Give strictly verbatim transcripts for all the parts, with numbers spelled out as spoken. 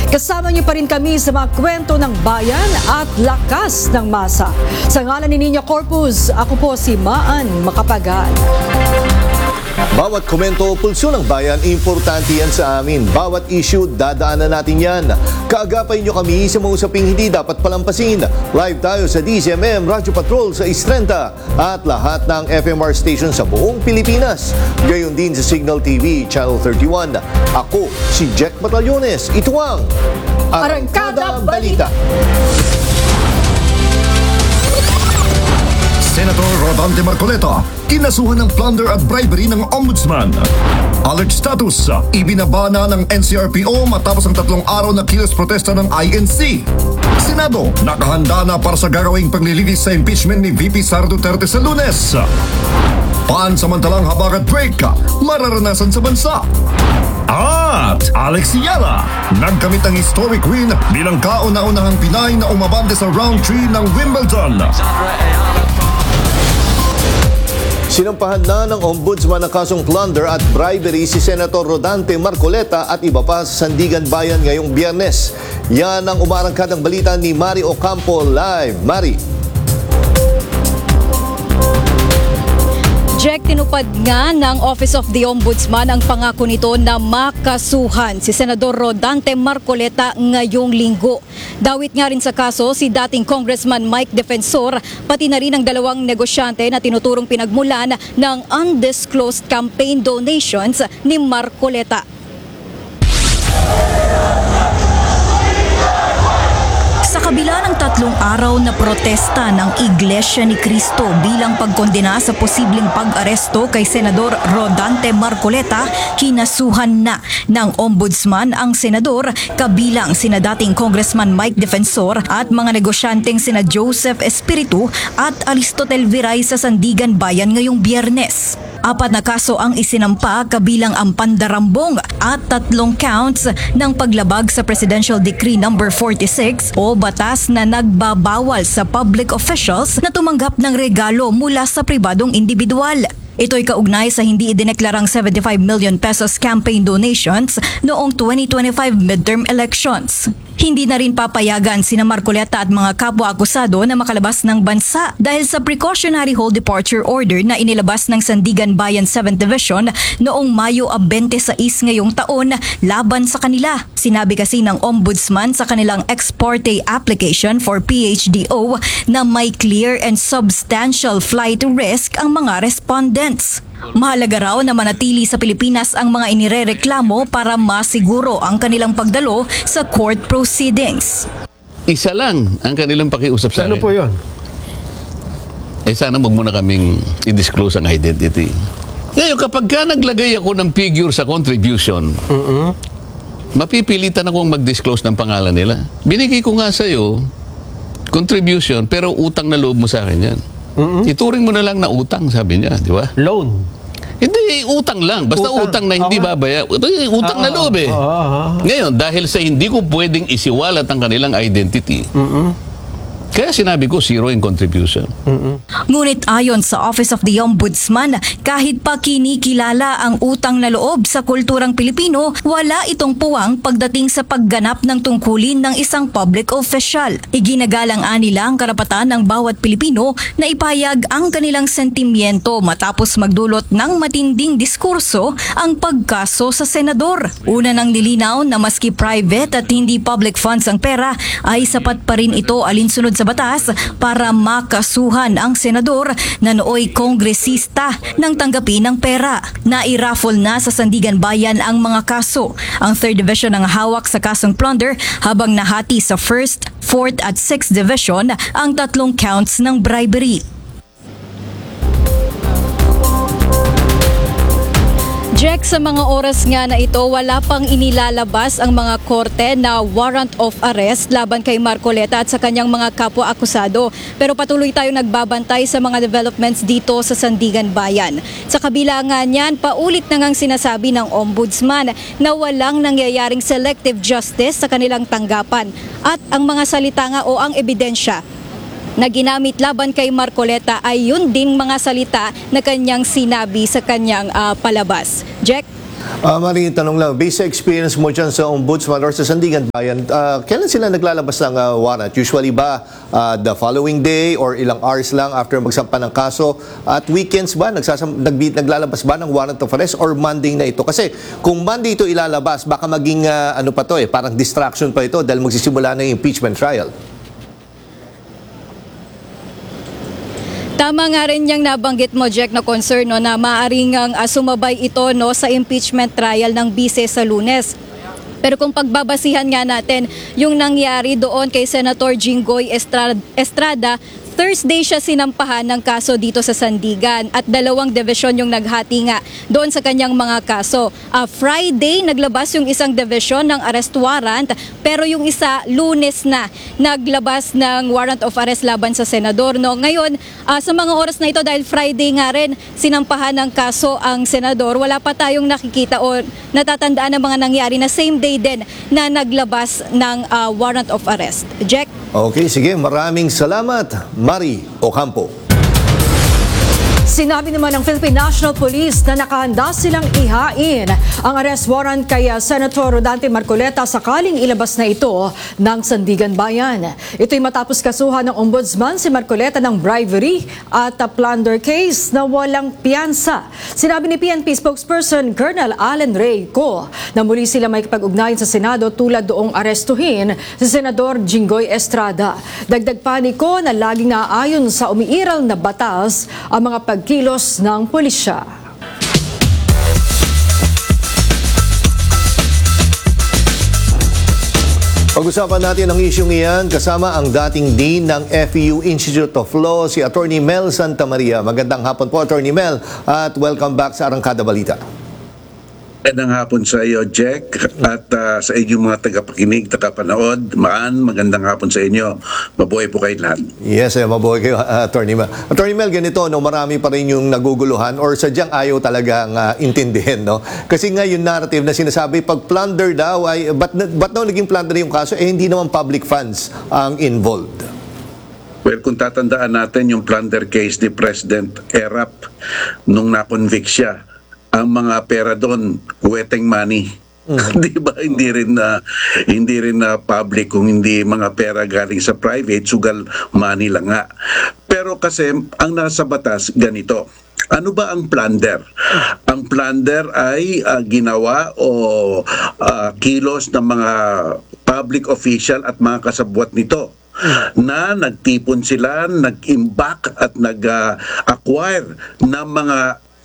Kasama niyo pa rin kami sa mga kwento ng bayan at lakas ng masa. Sa ngalan ni Nina Corpus, ako po si Maan Macapagal. Bawat komento o pulso ng bayan, importante yan sa amin. Bawat issue, dadaanan natin yan. Kaagapay nyo kami sa mga usaping hindi dapat palampasin. Live tayo sa D Z M M Radyo Patrol sa Istrenta at lahat ng F M R station sa buong Pilipinas. Gayon din sa Signal T V Channel thirty-one. Ako si Jack Batallones. Ito ang Arangkada Balita. Senator Rodante Marcoleta, kinasuhan ng plunder at bribery ng Ombudsman. Alert status, ibinabana ng N C R P O matapos ang tatlong araw na kilos protesta ng I N C. Senado, nakahanda na para sa gagawing paglilitis sa impeachment ni V P Sara Duterte sa Lunes. Pansamantalang habag at break, mararanasan sa bansa. At Alex Yala, nagkamit ang historic win bilang kauna-unahang Pinay na umabante sa round three ng Wimbledon. Sinampahan na ng Ombudsman ng kasong plunder at bribery si Senator Rodante Marcoleta at iba pa sa Sandigan Bayan ngayong Biyernes. Yan ang umarangkadang balita ni Mari Ocampo live. Mari. Jack, tinupad nga ng Office of the Ombudsman ang pangako nito na makasuhan si Senador Rodante Marcoleta ngayong linggo. Dawit nga rin sa kaso si dating Congressman Mike Defensor, pati na rin ang dalawang negosyante na tinuturong pinagmulan ng undisclosed campaign donations ni Marcoleta. Sa kabila ng tatlong araw na protesta ng Iglesia ni Cristo bilang pagkondena sa posibleng pag-aresto kay Senador Rodante Marcoleta, kinasuhan na ng Ombudsman ang senador kabilang sina dating Congressman Mike Defensor at mga negosyanteng sina Joseph Espiritu at Aristotel Viray sa Sandigan Bayan ngayong Biyernes. Apat na kaso ang isinampa kabilang ang pandarambong at tatlong counts ng paglabag sa Presidential Decree number forty-six o batas na nagbabawal sa public officials na tumanggap ng regalo mula sa pribadong individual. Ito'y kaugnay sa hindi idineklarang seventy-five million pesos campaign donations noong twenty twenty-five midterm elections. Hindi na rin papayagan sina Marcoleta at mga kapwa-akusado na makalabas ng bansa dahil sa precautionary hold departure order na inilabas ng Sandigan Bayan seventh Division noong Mayo twenty-six ngayong taon laban sa kanila. Sinabi kasi ng Ombudsman sa kanilang ex parte application for P H D O na may clear and substantial flight risk ang mga respondents. Mahalaga raw na manatili sa Pilipinas ang mga inirereklamo para masiguro ang kanilang pagdalo sa court proceedings. Isa lang ang kanilang pakiusap sa Ano akin. po yun? Eh sana wag mo na kaming i-disclose ang identity. Ngayon, kapag ka naglagay ako ng figure sa contribution, Mm-mm. mapipilitan akong mag-disclose ng pangalan nila. Binigay ko nga sa'yo, contribution, pero utang na loob mo sa akin yan. Mm-mm. Ituring mo na lang na utang, sabi niya, di ba? Loan. Hindi, utang lang. Basta utang, Utang. na hindi Okay. babaya. Utang na Ah, loob eh. ah, ah, ah. Ngayon, dahil sa hindi ko pwedeng isiwalat ang kanilang identity, Mm-mm. kaya sinabi ko zero in contribution. Ngunit ayon sa Office of the Ombudsman, kahit pa kinikilala ang utang na loob sa kulturang Pilipino, wala itong puwang pagdating sa pagganap ng tungkulin ng isang public official. Iginagalang nila ang karapatan ng bawat Pilipino na ipahayag ang kanilang sentimiento matapos magdulot ng matinding diskurso ang pagkaso sa senador. Una nang nilinaw na maski private at hindi public funds ang pera, ay sapat pa rin ito alinsunod sa batas para makasuhan ang senador na nooy kongresista nang tanggapin ng pera. Nairaffle na sa Sandigan Bayan ang mga kaso. Ang third Division ang hawak sa kasong plunder habang nahati sa first, fourth at sixth Division ang tatlong counts ng bribery. Jack, sa mga oras nga na ito, wala pang inilalabas ang mga korte na warrant of arrest laban kay Marcoleta at sa kanyang mga kapwa-akusado. Pero patuloy tayo nagbabantay sa mga developments dito sa Sandigan Bayan. Sa kabila nga niyan, paulit na ngang sinasabi ng Ombudsman na walang nangyayaring selective justice sa kanilang tanggapan at ang mga salita nga o ang ebidensya na ginamit laban kay Marcoleta ay yun ding mga salita na kanyang sinabi sa kanyang uh, palabas. Jack? Ah, maring tanong lang, based sa experience mo dyan sa Ombudsman or sa Sandigan Bayan, ah, kailan sila naglalabas ng ah, warrant? Usually ba ah, the following day or ilang hours lang after magsampa ng kaso? At weekends ba? Nagsasam, nag, naglalabas ba ng warrant of arrest or Monday na ito? Kasi kung Monday ito ilalabas, baka maging ah, ano pa to eh, parang distraction pa ito dahil magsisimula na yung impeachment trial. Tama nga rin yung nabanggit mo, Jack, na concern no, na maaaring ang uh, sumabay ito no, sa impeachment trial ng bise sa Lunes. Pero kung pagbabasihan nga natin yung nangyari doon kay Senator Jinggoy Estrada, Estrada Thursday siya sinampahan ng kaso dito sa Sandigan at dalawang division yung naghati nga doon sa kanyang mga kaso. Uh, Friday, naglabas yung isang division ng arrest warrant pero yung isa, Lunes na, naglabas ng warrant of arrest laban sa senador. No? Ngayon, uh, sa mga oras na ito dahil Friday nga rin sinampahan ng kaso ang senador, wala pa tayong nakikita o natatandaan ng mga nangyari na same day din na naglabas ng uh, warrant of arrest. Jack? Okay, sige. Maraming salamat, Mari Ocampo. Sinabi naman ng Philippine National Police na nakahanda silang ihain ang arrest warrant kay Senator Rodante Marcoleta sakaling ilabas na ito ng Sandigan Bayan. Ito'y matapos kasuhan ng Ombudsman si Marcoleta ng bribery at plunder case na walang piyansa. Sinabi ni P N P spokesperson Colonel Allen Reyco na muli sila may kapag-ugnayan sa Senado tulad doong arestuhin si Senador Jinggoy Estrada. Dagdag paniko na laging naaayon sa umiiral na batas ang mga pagkilos ng pulisya. Pag-usapan natin ang isyong iyan kasama ang dating Dean ng F E U Institute of Law, si Attorney Mel Santamaria. Magandang hapon po, Attorney Mel, at welcome back sa Arangkada Balita. Magandang hapon sa iyo, Jack, at uh, sa inyong mga tagapakinig, tagapanood. Maan, magandang hapon sa inyo. Mabuhay po kayo lahat. Yes, eh, mabuhay kayo, uh, Attorney Mel. Attorney Mel, ganito, no, marami pa rin yung naguguluhan or sadyang ayaw talagang uh, intindihin. No? Kasi nga yung narrative na sinasabi, pag plunder daw, ay, ba't, ba't daw naging plunder yung kaso? Eh, hindi naman public funds ang involved. Well, kung tatandaan natin yung plunder case ni President Erap nung na-convict siya, ang mga pera doon, weteng money. Mm. Di ba? Hindi rin na hindi rin na public kung hindi mga pera galing sa private, sugal money lang nga. Pero kasi ang nasa batas ganito. Ano ba ang plunder? Ang plunder ay uh, ginawa o uh, kilos ng mga public official at mga kasabwat nito na nagtipon sila, nag-imbak at nag-acquire uh, ng mga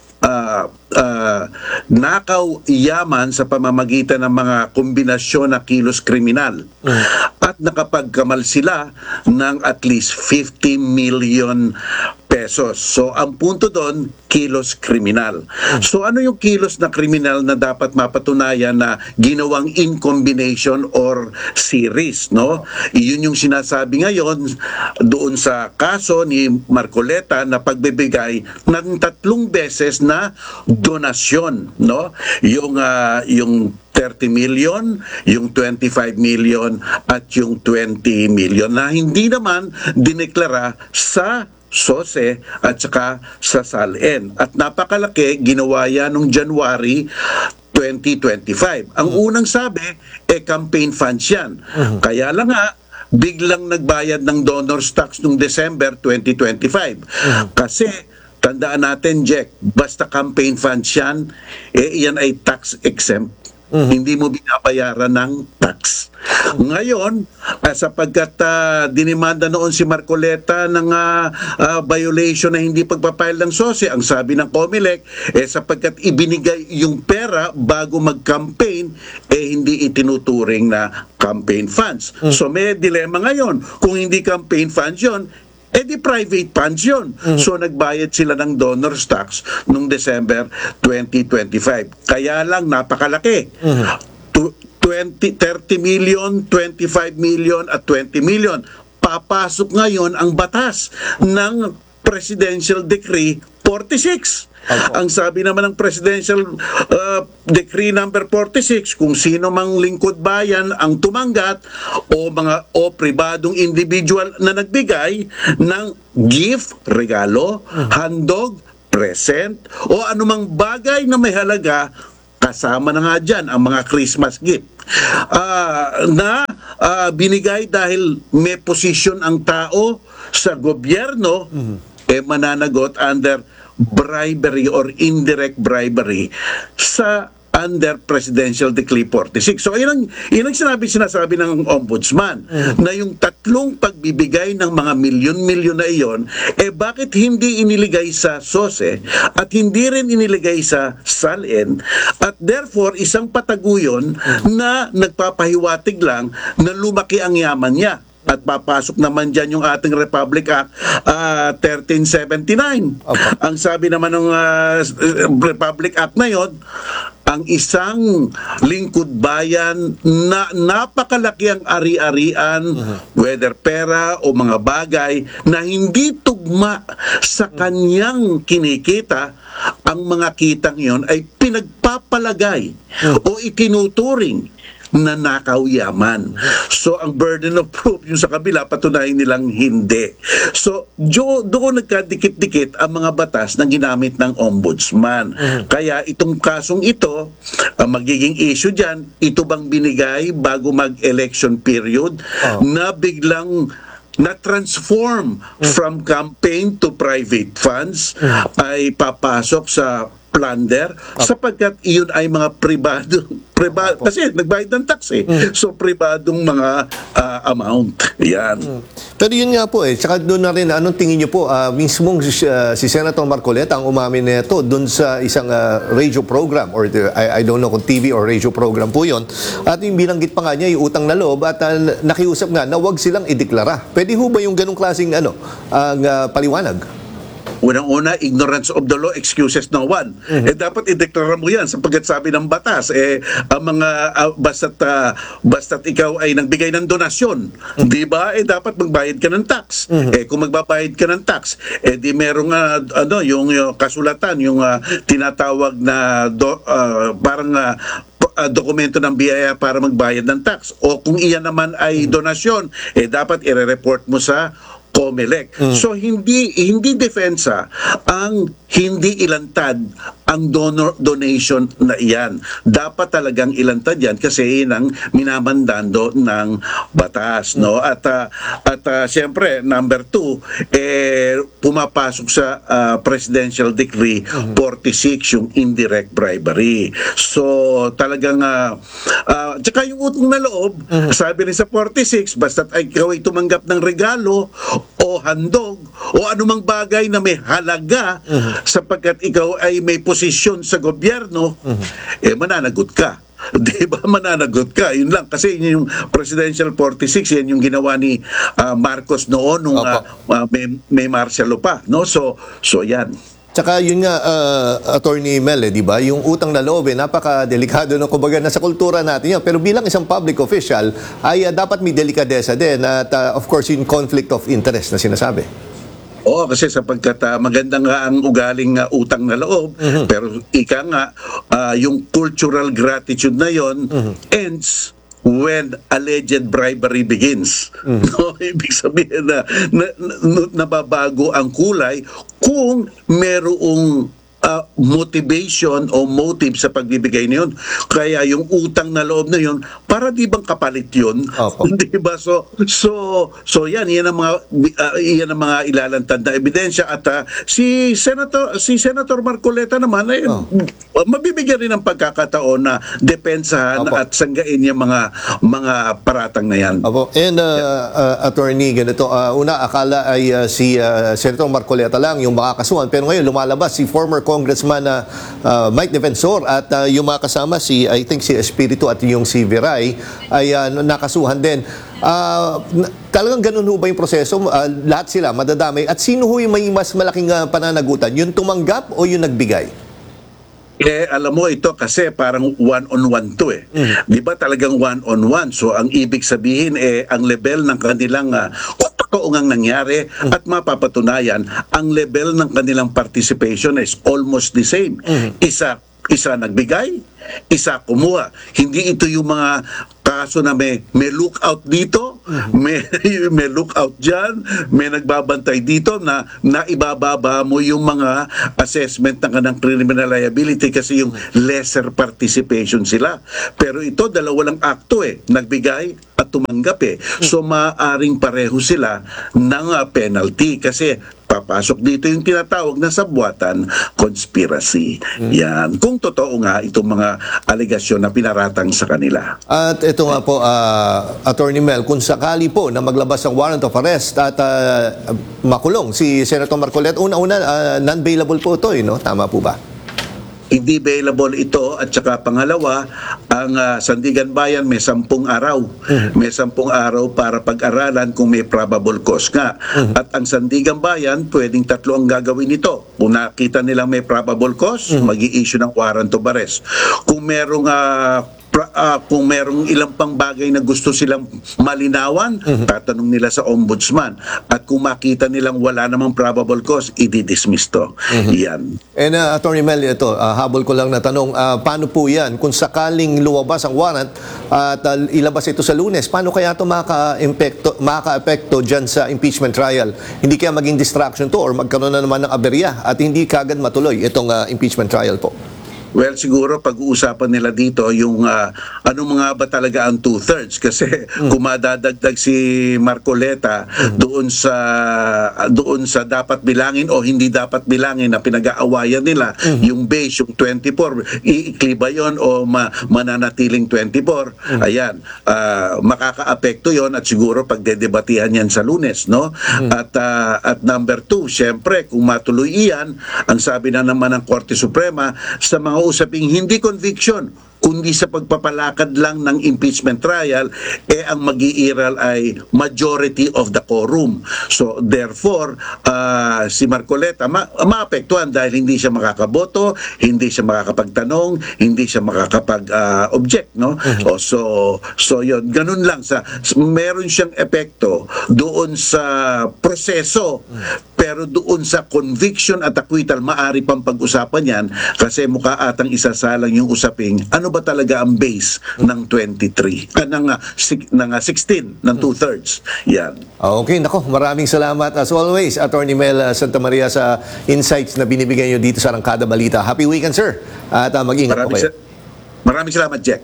Uh, uh, nakaw yaman sa pamamagitan ng mga kombinasyon na kilos kriminal mm. at nakapagkamal sila ng at least fifty million pesos. So ang punto doon, kilos kriminal. Mm. So ano yung kilos na kriminal na dapat mapatunayan na ginawang in combination or series, no? Iyon yung sinasabi ngayon doon sa kaso ni Marcoleta na pagbibigay ng tatlong beses na donasyon, no? Yung uh, yung thirty million, yung twenty-five million at yung twenty million na hindi naman dineklara sa S O S E at saka sa S A L N. At napakalaki, ginawa yan noong January twenty twenty-five. Ang uh-huh. unang sabi, eh campaign funds yan. Uh-huh. Kaya lang nga, biglang nagbayad ng donor's tax noong December twenty twenty-five. Uh-huh. Kasi, tandaan natin, Jack, basta campaign funds yan, eh yan ay tax exempt. Mm-hmm. Hindi mo binabayaran ng tax. Ngayon, uh, sapagkat uh, dinimanda noon si Marcoleta ng uh, uh, violation na hindi pagpapile ng S O S E, ang sabi ng COMELEC, eh sapagkat ibinigay yung pera bago mag-campaign, eh hindi itinuturing na campaign funds. Mm-hmm. So may dilemma ngayon. Kung hindi campaign funds yun, eh di private funds yun. Mm-hmm. So nagbayad sila ng donor's tax noong December twenty twenty-five. Kaya lang napakalaki. Mm-hmm. twenty, thirty million, twenty-five million at twenty million. Papasok ngayon ang batas ng Presidential Decree forty-six. Okay. Ang sabi naman ng Presidential uh, Decree number forty-six, kung sino mang lingkod bayan ang tumanggat o mga o pribadong individual na nagbigay ng gift, regalo, handog, present o anumang bagay na may halaga kasama na nga dyan ang mga Christmas gift, ah, na ah, binigay dahil may posisyon ang tao sa gobyerno, eh mananagot under bribery or indirect bribery sa under Presidential Decree forty-six. So, yun ang, yun ang sinabi, sinasabi ng Ombudsman, na yung tatlong pagbibigay ng mga milyon-milyon na iyon, eh bakit hindi iniligay sa S O S E at hindi rin iniligay sa S A L N, at therefore, isang pataguyon na nagpapahiwatig lang na lumaki ang yaman niya. At papasok naman dyan yung ating Republic Act uh, thirteen seventy-nine. Okay. Ang sabi naman ng uh, Republic Act na yon, ang isang lingkod bayan na napakalaki ang ari-arian, uh-huh. whether pera o mga bagay na hindi tugma sa kanyang kinikita, ang mga kitang yon ay pinagpapalagay uh-huh. o itinuturing na nakaw yaman. So, ang burden of proof yung sa kabila, patunayan nilang hindi. So, do, doon nagkadikit-dikit ang mga batas na ginamit ng Ombudsman. Mm-hmm. Kaya itong kasong ito, uh, magiging issue dyan, ito bang binigay bago mag-election period, oh. na biglang na-transform mm-hmm. from campaign to private funds, mm-hmm. ay papasok sa plunder, okay. sapagkat iyon ay mga pribado, pribado kasi nagbayad ng tax eh. Mm. So pribadong mga uh, amount. Yan. Mm. Pero yun nga po eh, saka doon na rin, anong tingin niyo po, uh, mismong uh, si Senator Marcoleta ang umamin nito doon sa isang uh, radio program, or the, I, I don't know kung T V or radio program po yun, at yung binanggit pa nga niya yung utang na loob, at uh, nakiusap nga na wag silang ideklara. Pwede ho ba yung ganong klaseng ano, ang uh, paliwanag? Unang-una, ignorance of the law excuses no one. Mm-hmm. Eh dapat ideklara mo yan sapagkat sabi ng batas, eh ang mga uh, basta't, uh, basta't ikaw ay nagbigay ng donasyon, mm-hmm. di ba? Eh dapat magbayad ka ng tax. Mm-hmm. Eh kung magbabayad ka ng tax, eh di merong uh, ano, yung, yung kasulatan, yung uh, tinatawag na do, uh, parang uh, uh, dokumento ng biyaya para magbayad ng tax. O kung iyan naman ay donasyon, eh dapat i-report mo sa COMELEC. Mm. So hindi hindi depensa ang hindi ilantad ang donor donation na iyan. Dapat talagang ilantad yan kasi yun ang minamandando ng batas, no? At uh, at uh, siyempre number two, eh pumapasok sa uh, Presidential Decree mm-hmm. forty-six yung indirect bribery. So talagang uh, uh, tsaka yung utang na loob, mm-hmm. sabi rin sa forty-six, basta't ay ikaw ay tumanggap ng regalo o handog o anumang bagay na may halaga, uh-huh. sapagkat ikaw ay may posisyon sa gobyerno, uh-huh. eh mananagot ka. Di ba? Mananagot ka. Yun lang. Kasi yun yung Presidential forty-six, yan yung ginawa ni uh, Marcos noon nung uh, uh, may, may martial law pa. No? So, so yan. Tsaka yun nga, uh, Attorney Mel, eh, di ba? Yung utang na loob, eh, napaka-delikado na kumbaga nasa kultura natin yan. Pero bilang isang public official, ay uh, dapat may delikadesa din. At uh, of course, yung conflict of interest na sinasabi. Oo, kasi sapagkat uh, maganda nga ang ugaling uh, utang na loob, mm-hmm. pero ika nga, uh, yung cultural gratitude na yon mm-hmm. ends when alleged bribery begins. Mm. No, ibig sabihin na, na, na nababago ang kulay kung merong uh, motivation o motive sa pagbibigay niyon. Kaya yung utang na loob na yun, para di bang kapalit yun? Di ba? So, so, so yan, yan ang mga, uh, yan ang mga ilalantad na ebidensya. At uh, si Senator si Senator Marcoleta naman, ay, oh. mabibigyan rin ng pagkakataon na depensahan Opo. At sanggain yung mga mga paratang na yan. Opo. And uh, uh, Attorney, ganito, uh, una, akala ay uh, si uh, Senator Marcoleta lang yung makakasuhan, pero ngayon lumalabas si former Congressman uh, uh, Mike Defensor at uh, yung mga kasama, si, I think si Espiritu at yung si Viray, ay uh, nakasuhan din. Uh, talagang ganun ho ba yung proseso? Uh, lahat sila madadamay. At sino ho yung may mas malaking uh, pananagutan? Yung tumanggap o yung nagbigay? Eh, alam mo ito kasi parang one-on-one to eh. Mm. Di ba talagang one-on-one? So, ang ibig sabihin eh, ang level ng kanilang uh, kung totoo ngang nangyari mm. at mapapatunayan, ang level ng kanilang participation is almost the same. Mm. Isa, isa nagbigay, isa kumuha. Hindi ito yung mga kaso na may, may lookout dito, may, may lookout dyan, may nagbabantay dito na naibababa mo yung mga assessment ng kanang criminal liability kasi yung lesser participation sila. Pero ito, dalawa lang akto eh. Nagbigay at tumanggap eh. So, maaaring pareho sila ng uh, penalty kasi papasok dito yung tinatawag na sabwatan conspiracy. Yan. Kung totoo nga itong mga alegasyon na pinaratang sa kanila. At ito nga po, uh, Attorney Mel, kung sakali po na maglabas ng warrant of arrest at uh, makulong si Senator Marcoleta, una-una, uh, non-bailable po ito, eh, no? Tama po ba? Hindi available ito at saka pangalawa, ang uh, Sandigan Bayan may sampung araw. Mm-hmm. May sampung araw para pag-aralan kung may probable cause nga. Mm-hmm. At ang Sandigan Bayan, pwedeng tatlo ang gagawin nito. Kung nakita nilang may probable cause, mm-hmm. mag-i-issue ng warrant of arrest. Kung merong uh, pra, uh, kung merong ilang pang bagay na gusto silang malinawan, mm-hmm. tatanong nila sa ombudsman. At kung makita nilang wala namang probable cause, i-dismiss to. Mm-hmm. Yan. And uh, Attorney Mel, ito, uh, habol ko lang na tanong, uh, paano po yan? Kung sakaling lumabas ang warrant at uh, ilabas ito sa Lunes, paano kaya ito maka-epekto, maka-epekto dyan sa impeachment trial? Hindi kaya maging distraction to or magkaroon na naman ng aberya at hindi kagad matuloy itong uh, impeachment trial po? Well, siguro pag-uusapan nila dito yung uh, ano mga ba talaga ang two-thirds kasi mm. kung madadagdag si Marcoleta mm. doon sa doon sa dapat bilangin o hindi dapat bilangin na pinag-aawayan nila, mm. yung base, yung twenty-four, iikli ba yun o ma mananatiling twenty-four? Mm. Ayan, uh, makaka-apekto yon at siguro pagdedebatihan yan sa Lunes, no? Mm. At uh, at number two, syempre, kung matuloy iyan, ang sabi na naman ng Korte Suprema sa mga usaping hindi conviction kundi sa pagpapalakad lang ng impeachment trial, eh ang mag-iiral ay majority of the quorum. So therefore, uh, si Marcoleta ma maapektuhan dahil hindi siya makakaboto, hindi siya makakapagtanong, hindi siya makakapag-object, uh, no? Mm-hmm. o, so so yun, ganun lang sa meron siyang epekto doon sa proseso, mm-hmm. pero doon sa conviction at acquittal maari pang pag-usapan yan kasi mukha atang isasalang yung usaping ano ba talaga ang base ng twenty-three, uh, ng, uh, ng uh, sixteen, ng two-thirds. Yan. Okay, nako, maraming salamat as always, Attorney Mel Santa Maria, sa insights na binibigay niyo dito sa Arangkada Balita. Happy weekend, sir. At uh, mag-ingat po kayo. Maraming salamat, Jack.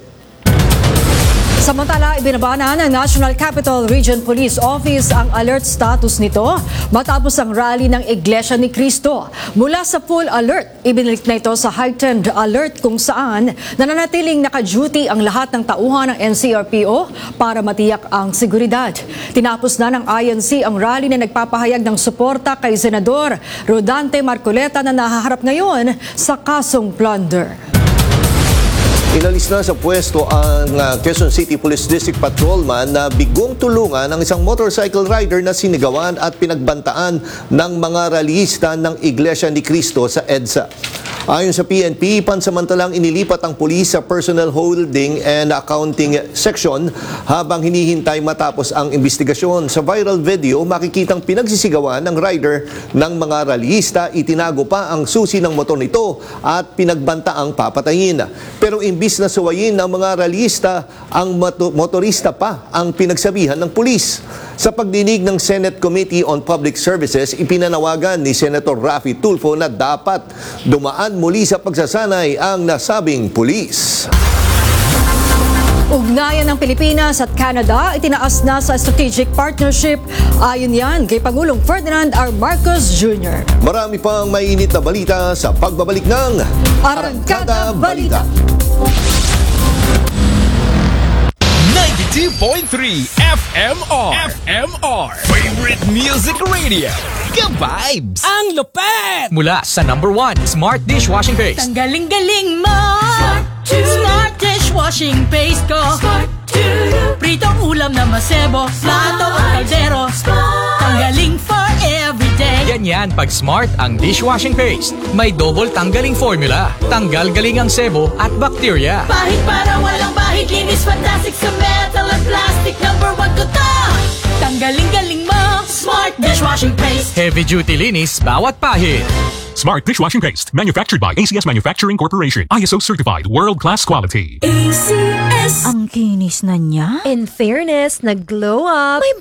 Samantala, ibinabana ng National Capital Region Police Office ang alert status nito matapos ang rally ng Iglesia ni Cristo. Mula sa full alert, ibinalik na ito sa heightened alert kung saan nananatiling naka-duty ang lahat ng tauhan ng N C R P O para matiyak ang seguridad. Tinapos na ng I N C ang rally na nagpapahayag ng suporta kay Senador Rodante Marcoleta na nahaharap ngayon sa kasong plunder. Inalis na sa pwesto ang uh, Quezon City Police District Patrolman na bigong tulungan ng isang motorcycle rider na sinigawan at pinagbantaan ng mga rallyista ng Iglesia ni Cristo sa EDSA. Ayon sa P N P, pansamantalang inilipat ang pulis sa Personnel Holding and Accounting Section habang hinihintay matapos ang investigasyon. Sa viral video, makikitang pinagsisigawan ng rider ng mga rallyista, itinago pa ang susi ng motor nito at pinagbantaang papatayin. Pero imbis na suwayin ng mga rallyista, ang motorista pa ang pinagsabihan ng pulis. Sa pagdinig ng Senate Committee on Public Services, ipinanawagan ni Senator Raffy Tulfo na dapat dumaan muli sa pagsasanay ang nasabing pulis. Ugnayan ng Pilipinas at Canada itinaas na sa strategic partnership. Ayon yan kay Pangulong Ferdinand R. Marcos Junior Marami pang mainit na balita sa pagbabalik ng Arangkada Balita. ninety-two point three F M R F M R Favorite Music Radio. Ka-vibes! Ang lupet! Mula sa number one, Smart Dishwashing Paste. Tanggaling-galing mo! Smart, Smart Dishwashing Paste ko. Smart Pritong ulam na masebo, plato o kaldero. Tanggaling for everyday. Ganyan pag Smart ang dishwashing paste. May double tanggaling formula. Tanggal galing ang sebo at bacteria. Bahid para walang bahid, linis fantastic sa metal at plastic. Number one ko to! Tanggaling-galing mo, Smart Dishwashing Paste. Heavy duty linis bawat pahid. Smart dishwashing paste. Manufactured by A C S Manufacturing Corporation. I S O certified. World-class quality. A C S. Ang kinis na niya. In fairness, nag-glow up. May